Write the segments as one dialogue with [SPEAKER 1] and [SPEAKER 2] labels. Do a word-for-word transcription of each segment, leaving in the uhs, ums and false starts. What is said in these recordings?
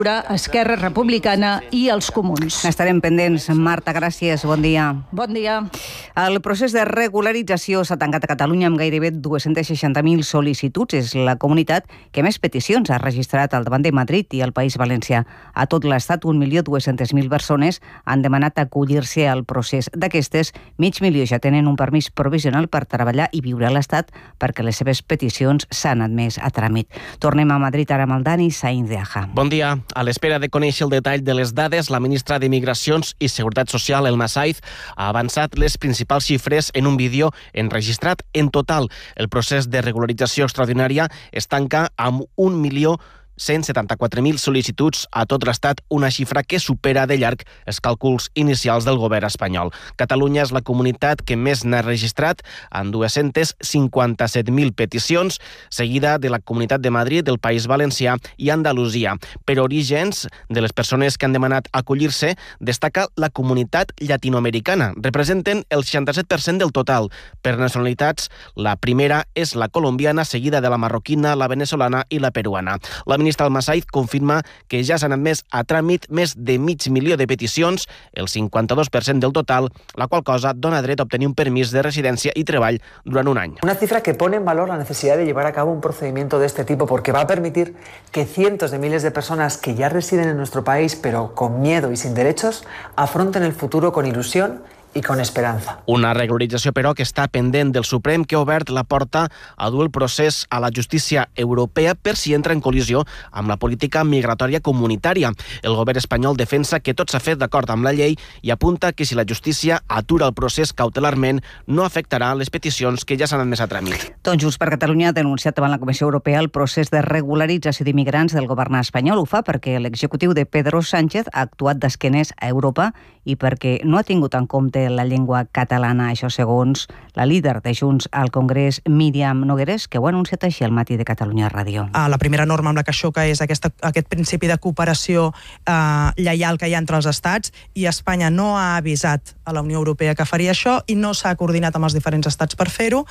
[SPEAKER 1] Esquerra Republicana i els Comuns.
[SPEAKER 2] Estarem pendents. Marta, gràcies. Bon dia.
[SPEAKER 1] Bon dia.
[SPEAKER 2] El procés de regularització s'ha tancat a Catalunya amb gairebé dues-centes seixanta mil sol·licituds. És la comunitat que més peticions ha registrat al davant de Madrid i el País Valencià. A tot l'Estat, un milió dues-centes mil persones han demanat acollir-se al procés. D'aquestes, mig milió ja tenen un permís provisional per treballar i viure a l'Estat perquè les seves peticions s'han admès a tràmit. Tornem a Madrid ara amb el Dani Sainz de Aja.
[SPEAKER 3] Bon dia. A l'espera de conèixer el detall de les dades, la ministra de Migracions i Seguretat Social, Elma Saiz, ha avançat les principals xifres en un vídeo enregistrat. En total, el procés de regularització extraordinària es tanca amb un milió cent setanta-quatre mil sol·licituds a tot l'Estat, una xifra que supera de llarg els càlculs inicials del govern espanyol. Catalunya és la comunitat que més n'ha registrat, amb dues-centes cinquanta-set mil peticions, seguida de la Comunitat de Madrid, del País Valencià i Andalusia. Per orígens de les persones que han demanat acollir-se, destaca la comunitat llatinoamericana. Representen el seixanta-set per cent del total. Per nacionalitats, la primera és la colombiana, seguida de la marroquina, la venezolana i la peruana. La ministra Elma Saiz confirma que ja s'han admès a tràmit més de mig milió de peticions, el cinquanta-dos per cent del total, la qual cosa dona dret a obtenir un permís de residència y treball durant un any.
[SPEAKER 4] Una cifra que pone en valor la necesidad de llevar a cabo un procedimiento de este tipo porque va a permitir que cientos de miles de personas que ya residen en nuestro país pero con miedo y sin derechos afronten el futuro con ilusión i con esperança.
[SPEAKER 3] Una regularització, però, que està pendent del Suprem, que ha obert la porta a dur el procés a la justícia europea per si entra en col·lisió amb la política migratòria comunitària. El govern espanyol defensa que tot s'ha fet d'acord amb la llei i apunta que si la justícia atura el procés cautelarment no afectarà les peticions que ja s'han admès a tràmit.
[SPEAKER 2] Doncs Junts per Catalunya ha denunciat davant la Comissió Europea el procés de regularització d'immigrants del govern espanyol. Ho fa perquè l'executiu de Pedro Sánchez ha actuat d'esquenes a Europa i perquè no ha tingut en compte la llengua catalana, això segons la líder de Junts al Congrés, Míriam Nogueres, que ho ha anunciat així al matí de Catalunya Ràdio.
[SPEAKER 5] La primera norma amb la que xoca és aquesta, aquest principi de cooperació eh, lleial que hi ha entre els estats, i Espanya no ha avisat a la Unió Europea que faria això i no s'ha coordinat amb els diferents estats per fer-ho.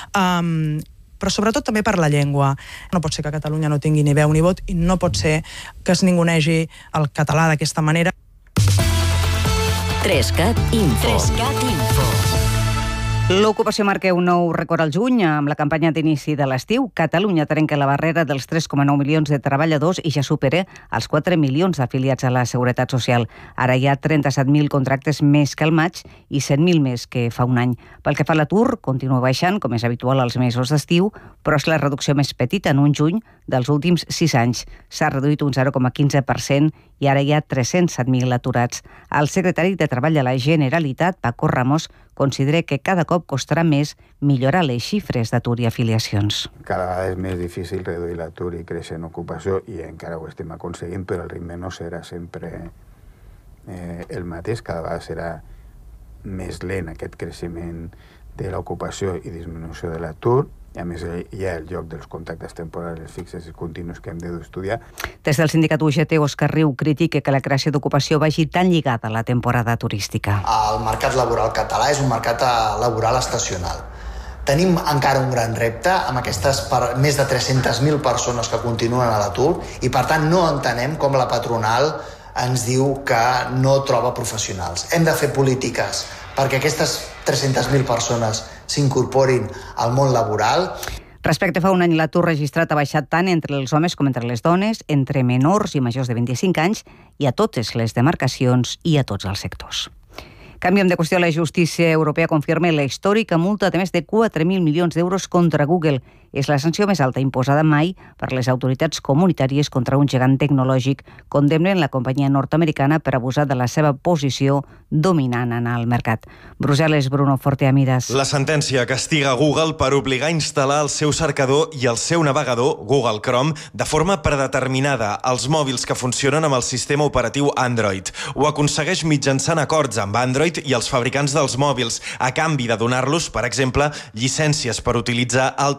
[SPEAKER 5] Um, però sobretot també per la llengua. No pot ser que Catalunya no tingui ni veu ni vot i no pot ser que es ningunegi el català d'aquesta manera.
[SPEAKER 6] Trescat Info. Trescat Info.
[SPEAKER 2] L'ocupació marca un nou rècord al juny amb la campanya d'inici de l'estiu. Catalunya trenca la barrera dels tres coma nou milions de treballadors i ja supera els quatre milions afiliats a la Seguretat Social. Ara hi ha trenta-set mil contractes més que al maig i cent mil més que fa un any. Pel que fa a l'atur, continua baixant, com és habitual als mesos d'estiu, però és la reducció més petita en un juny dels últims sis anys. S'ha reduït un zero coma quinze per cent i ara hi ha tres-cents set mil aturats. El secretari de Treball de la Generalitat, Paco Ramos, considera que cada cop costarà més millorar les xifres d'atur i afiliacions.
[SPEAKER 7] Cada vegada és més difícil reduir l'atur i créixer en ocupació i encara ho estem aconseguint, però el ritme no serà sempre eh, el mateix. Cada vegada serà més lent aquest creixement de l'ocupació i disminució de l'atur. I a més hi ha el joc dels contractes temporals fixes i continus que hem d'estudiar.
[SPEAKER 2] Des del sindicat U G T, Òscar Riu critica que la creació d'ocupació vagi tan lligada a la temporada turística.
[SPEAKER 8] El mercat laboral català és un mercat laboral estacional. Tenim encara un gran repte amb aquestes per, més de tres-centes mil persones que continuen a l'atur i per tant no entenem com la patronal ens diu que no troba professionals. Hem de fer polítiques perquè aquestes tres-centes mil persones s'incorporin al món laboral.
[SPEAKER 2] Respecte a fa un any, l'atur registrat ha baixat tant entre els homes com entre les dones, entre menors i majors de vint-i-cinc anys i a totes les demarcacions i a tots els sectors. Canviem de qüestió. La justícia europea confirma la històrica multa de més de quatre mil milions d'euros contra Google. És la sanció més alta imposada mai per les autoritats comunitàries contra un gegant tecnològic. Condemnen la companyia nord-americana per abusar de la seva posició dominant en el mercat. Brussel·les, Bruno Forteamidas.
[SPEAKER 9] La sentència castiga Google per obligar a instal·lar el seu cercador i el seu navegador, Google Chrome, de forma predeterminada als mòbils que funcionen amb el sistema operatiu Android. Ho aconsegueix mitjançant acords amb Android i els fabricants dels mòbils, a canvi de donar-los, per exemple, llicències per utilitzar altres aplicacions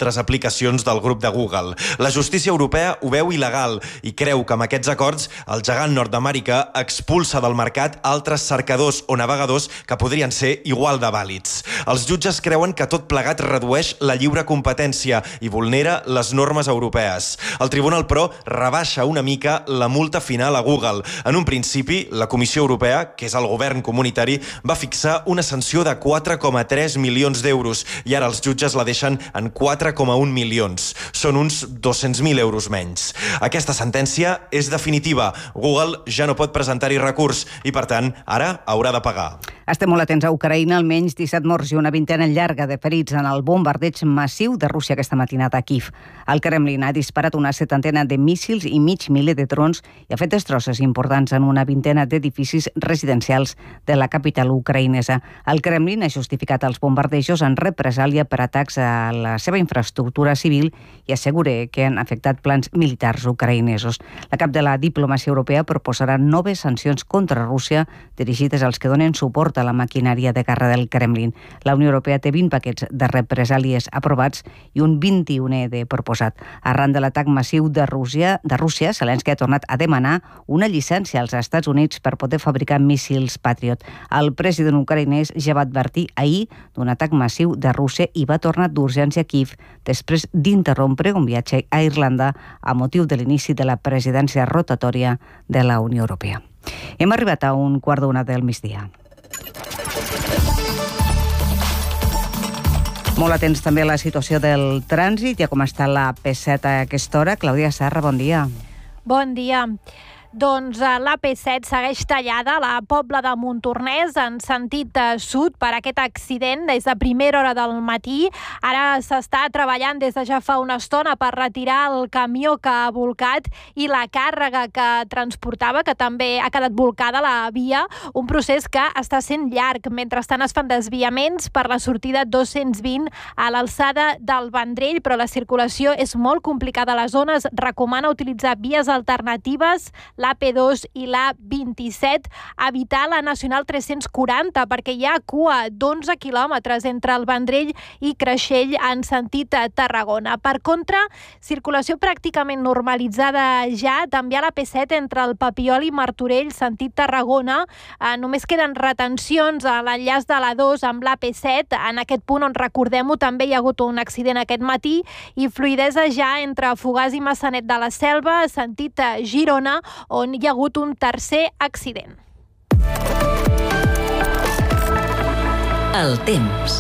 [SPEAKER 9] aplicacions del grup de Google. La justícia europea ho veu il·legal i creu que amb aquests acords el gegant nord-americà expulsa del mercat altres cercadors o navegadors que podrien ser igual de vàlids. Els jutges creuen que tot plegat redueix la lliure competència i vulnera les normes europees. El tribunal, però, rebaixa una mica la multa final a Google. En un principi, la Comissió Europea, que és el govern comunitari, va fixar una sanció de quatre coma tres milions d'euros i ara els jutges la deixen en quatre coma un milions. Són uns dos-cents mil euros menys. Aquesta sentència és definitiva. Google ja no pot presentar-hi recurs i, per tant, ara haurà de pagar.
[SPEAKER 2] Estem molt atents a Ucraïna, almenys disset morts i una vintena llarga de ferits en el bombardeig massiu de Rússia aquesta matinada a Kíev. El Kremlin ha disparat una setantena de míssils i mig miler de drons i ha fet destrosses importants en una vintena d'edificis residencials de la capital ucraïnesa. El Kremlin ha justificat els bombardejos en represàlia per atacs a la seva infraestructura civil i assegura que han afectat plans militars ucraïnesos. La cap de la diplomàcia europea proposarà noves sancions contra Rússia dirigides als que donen suport a la maquinària de guerra del Kremlin. La Unió Europea té vint paquets de represàlies aprovats i un vint-i-unè de proposat. Arran de l'atac massiu de Rússia, de Rússia, Zelensky ha tornat a demanar una llicència als Estats Units per poder fabricar míssils Patriot. El president ucraïnès ja va advertir ahir d'un atac massiu de Rússia i va tornar d'urgència a Kíev després d'interrompre un viatge a Irlanda a motiu de l'inici de la presidència rotatòria de la Unió Europea. Hem arribat a un quart d'una del migdia. Molt atents també a la situació del trànsit i a com està la P set a aquesta hora. Clàudia Serra, bon dia.
[SPEAKER 10] Bon dia. Doncs la P set segueix tallada a la Pobla de Montornès en sentit sud per aquest accident des de primera hora del matí. Ara s'està treballant des de ja fa una estona per retirar el camió que ha volcat i la càrrega que transportava, que també ha quedat volcada a la via, un procés que està sent llarg. Mentrestant es fan desviaments per la sortida dos-cents vint a l'alçada del Vendrell, però la circulació és molt complicada a les zones. Recomana utilitzar vies alternatives, l'A P dos i l'A vint-i-set, evitar la Nacional tres-cents quaranta perquè hi ha cua d'onze quilòmetres entre el Vendrell i Creixell en sentit Tarragona. Per contra, circulació pràcticament normalitzada ja, també a la P set entre el Papiol i Martorell, sentit Tarragona. Eh, només queden retencions a l'enllaç de l'A dos amb l'A P set. En aquest punt, on recordem-ho, també hi ha hagut un accident aquest matí i fluïdesa ja entre Fogars i Massanet de la Selva, sentit Girona, on hi ha hagut un tercer accident.
[SPEAKER 6] El temps.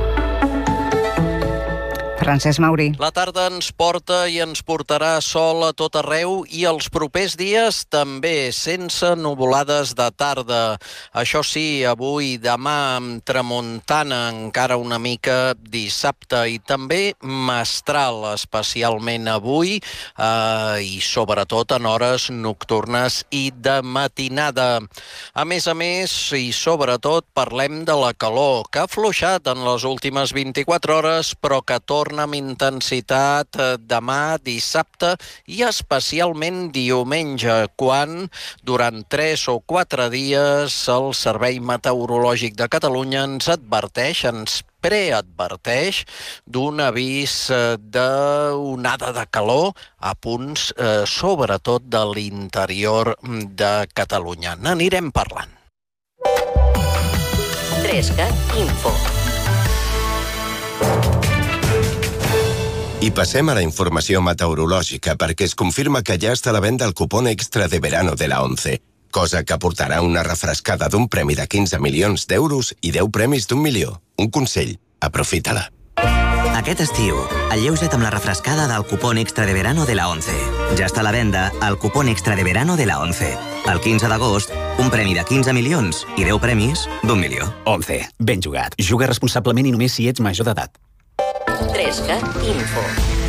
[SPEAKER 2] Francesc Mauri.
[SPEAKER 11] La tarda ens porta i ens portarà sol a tot arreu i els propers dies també, sense nuvolades de tarda. Això sí, avui, demà, amb tramuntana encara una mica dissabte i també mestral, especialment avui eh, i sobretot en hores nocturnes i de matinada. A més a més, i sobretot, parlem de la calor, que ha afluixat en les últimes vint-i-quatre hores, però que torna amb intensitat demà, dissabte i especialment diumenge, quan durant tres o quatre dies el Servei Meteorològic de Catalunya ens adverteix, ens preadverteix d'un avís d'onada de calor a punts, eh, sobretot de l'interior de Catalunya. N'anirem parlant.
[SPEAKER 6] Trescat Info.
[SPEAKER 12] I passem a la informació meteorològica perquè es confirma que ja està a la venda el cupón extra de verano de la ONCE, cosa que aportarà una refrescada d'un premi de quinze milions d'euros i deu premis d'un milió. Un consell, aprofita-la.
[SPEAKER 13] Aquest estiu, alleuja't amb la refrescada del cupón extra de verano de la ONCE. Ja està a la venda el cupón extra de verano de la ONCE. El quinze d'agost, un premi de quinze milions i deu premis d'un milió.
[SPEAKER 14] ONCE, ben jugat. Juga responsablement i només si ets major d'edat.
[SPEAKER 6] Trescat Info.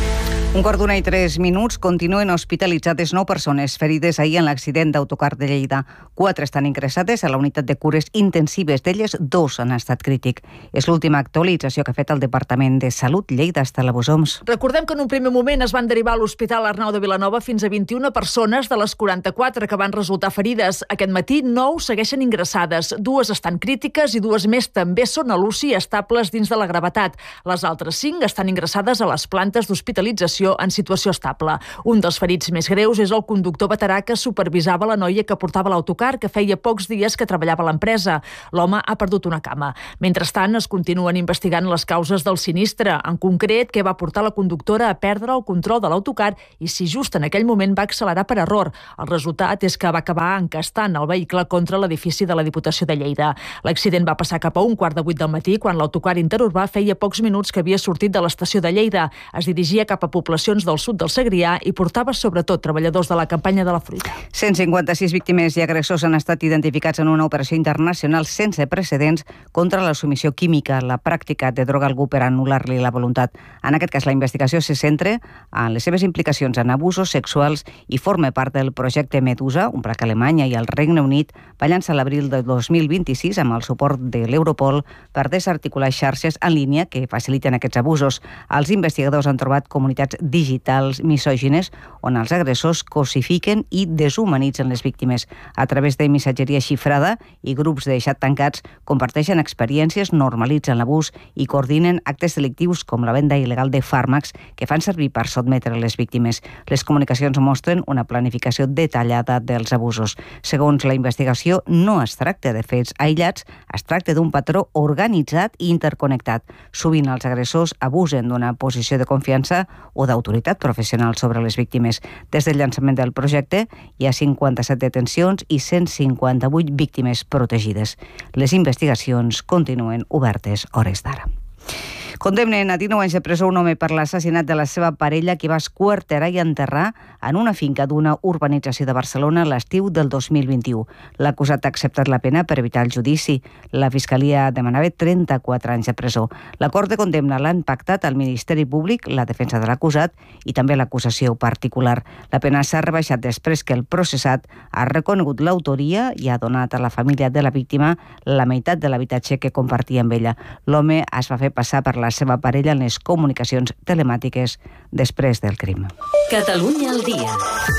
[SPEAKER 2] Un quart d'una i tres minuts. Continuen hospitalitzades nou persones ferides ahir en l'accident d'autocar de Lleida. Quatre estan ingressades a la unitat de cures intensives. D'elles, dos han estat crític. És l'última actualització que ha fet el Departament de Salut. Lleida, hasta la Bosoms.
[SPEAKER 14] Recordem que en un primer moment es van derivar a l'Hospital Arnau de Vilanova fins a vint-i-una persones de les quaranta-quatre que van resultar ferides. Aquest matí, nou segueixen ingressades. Dues estan crítiques i dues més també són a l'U C I estables dins de la gravetat. Les altres cinc estan ingressades a les plantes d'hospitalització en situació estable. Un dels ferits més greus és el conductor veterà que supervisava la noia que portava l'autocar, que feia pocs dies que treballava a l'empresa. L'home ha perdut una cama. Mentrestant, es continuen investigant les causes del sinistre, en concret, què va portar la conductora a perdre el control de l'autocar i si just en aquell moment va accelerar per error. El resultat és que va acabar encastant el vehicle contra l'edifici de la Diputació de Lleida. L'accident va passar cap a un quart de vuit del matí, quan l'autocar interurbà feia pocs minuts que havia sortit de l'estació de Lleida. Es dirigia cap a poblacions del sud del Segrià i portava sobretot treballadors de la campanya de la fruita.
[SPEAKER 2] cent cinquanta-sis víctimes i agressors han estat identificats en una operació internacional sense precedents contra la submissió química, la pràctica de droga a algú per anul·lar-li la voluntat. En aquest cas, la investigació se centra en les seves implicacions en abusos sexuals i forma part del projecte Medusa, un pla que Alemanya i el Regne Unit va llançar l'abril de dos mil vint-i-sis amb el suport de l'Europol per desarticular xarxes en línia que faciliten aquests abusos. Els investigadors han trobat comunitats digitals misògines on els agressors cosifiquen i deshumanitzen les víctimes. A través de missatgeria xifrada i grups de xat tancats comparteixen experiències, normalitzen l'abús i coordinen actes delictius com la venda il·legal de fàrmacs que fan servir per sotmetre les víctimes. Les comunicacions mostren una planificació detallada dels abusos. Segons la investigació, no es tracta de fets aïllats, es tracta d'un patró organitzat i interconnectat. Sovint els agressors abusen d'una posició de confiança o d'autoritat professional sobre les víctimes. Des del llançament del projecte hi ha cinquanta-set detencions i cent cinquanta-vuit víctimes protegides. Les investigacions continuen obertes hores d'ara. Condemnen a dinou anys de presó un home per l'assassinat de la seva parella que va esquarterar i enterrar en una finca d'una urbanització de Barcelona l'estiu del dos mil vint-i-u. L'acusat ha acceptat la pena per evitar el judici. La Fiscalia demanava trenta-quatre anys de presó. L'acord de condemna l'han pactat el Ministeri Públic, la defensa de l'acusat i també l'acusació particular. La pena s'ha rebaixat després que el processat ha reconegut l'autoria i ha donat a la família de la víctima la meitat de l'habitatge que compartia amb ella. L'home es va fer passar per la seva parella en les comunicacions telemàtiques després del crim.
[SPEAKER 6] Catalunya al dia.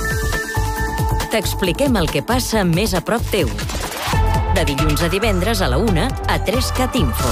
[SPEAKER 6] T'expliquem el que passa més a prop teu. De dilluns a divendres a la una a tres cat info.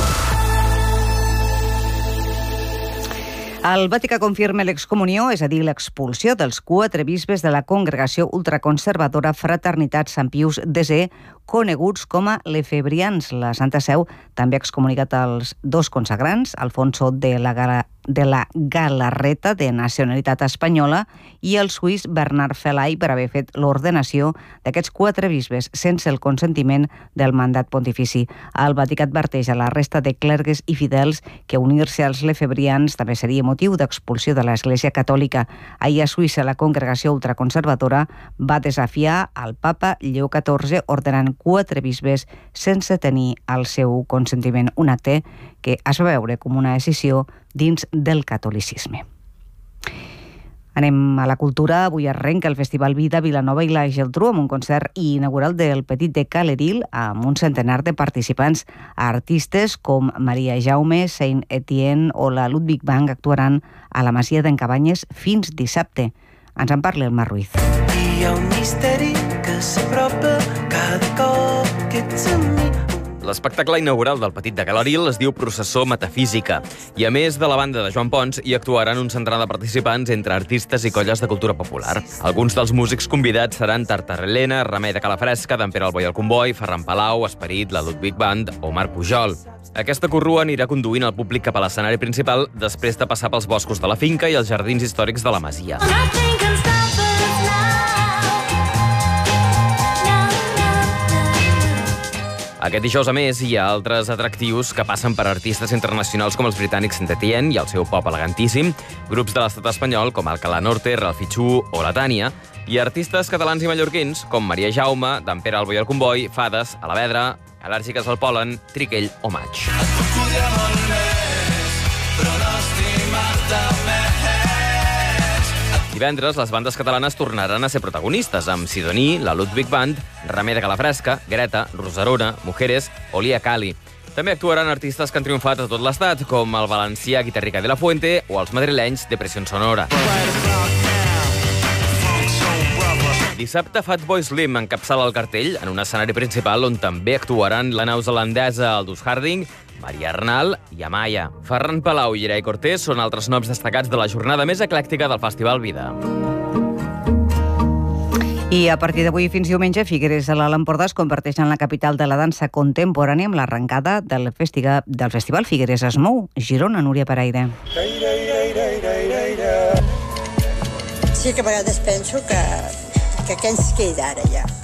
[SPEAKER 2] El Vaticà confirma l'excomunió, és a dir, l'expulsió dels quatre bisbes de la congregació ultraconservadora Fraternitat Sant Pius desè, coneguts com a lefebrians. La Santa Seu també ha excomunicat els dos consagrants, Alfonso de la Gala de la Galarreta, de nacionalitat espanyola, i el suís Bernard Felay per haver fet l'ordenació d'aquests quatre bisbes sense el consentiment del mandat pontifici. El Vaticà adverteix a la resta de clergues i fidels que unir-se als lefebrians també seria motiu d'expulsió de l'Església Catòlica. Ahir a Suïssa la congregació ultraconservadora va desafiar al papa Lleó catorze ordenant quatre bisbes sense tenir el seu consentiment, un acte que es va veure com una decisió dins del catolicisme. Anem a la cultura. Avui arrenca el Festival Vida Vilanova i la Geltrú amb un concert inaugural del Petit de Caleril amb un centenar de participants. Artistes com Maria Jaume, Saint Etienne o la Ludwig Bank actuaran a la Masia d'en Cabanyes fins dissabte. Ens en parla el Mar Ruiz.
[SPEAKER 15] Hi ha un misteri que s'apropa cada cop que ets amb mi.
[SPEAKER 16] L'espectacle inaugural del Petit de Caleril es diu Processó Metafísica i, a més de la banda de Joan Pons, hi actuaran un centenar de participants entre artistes i colles de cultura popular. Alguns dels músics convidats seran Tartarelena, Remei de Calafresca, d'en Pere el Boi al Comboi, Ferran Palau, Esperit, la Ludwig Band o Marc Pujol. Aquesta corrua anirà conduint el públic cap a l'escenari principal després de passar pels boscos de la finca i els jardins històrics de la masia. Aquest dijous, a més, hi ha altres atractius que passen per artistes internacionals com els britànics Saint Etienne i el seu pop elegantíssim, grups de l'estat espanyol com Alcalá Norte, Ralphie Chu o la Tània, i artistes catalans i mallorquins com Maria Jaume, d'en Pere el Boi al Comboi, Fades, Alavedra, Al·lèrgiques al pol·len, Triquell o Maig.
[SPEAKER 15] Podria molt més, però no estimar-te més.
[SPEAKER 16] divendres les bandes catalanes tornaran a ser protagonistes, amb Sidoní, la Ludwig Band, Remei de Calafresca, Greta, Rosarona, Mujeres o Lia Cali. També actuaran artistes que han triomfat a tot l'estat, com el valencià Guitarrica de la Fuente o els madrilenys Depressió Sonora. Dissabte, Fatboy Slim encapçala el cartell en un escenari principal on també actuaran la neozelandesa Aldous Harding, Maria Arnal i Amaya. Ferran Palau i Irai Cortés són altres noms destacats de la jornada més eclèctica del Festival Vida.
[SPEAKER 2] I a partir d'avui fins diumenge, Figueres a l'Alt Empordà es converteix en la capital de la dansa contemporània amb l'arrencada del, festiga, del Festival Figueres es mou. Girona, Núria Paraire.
[SPEAKER 17] Sí que a vegades penso que, que què ens queda ara ja.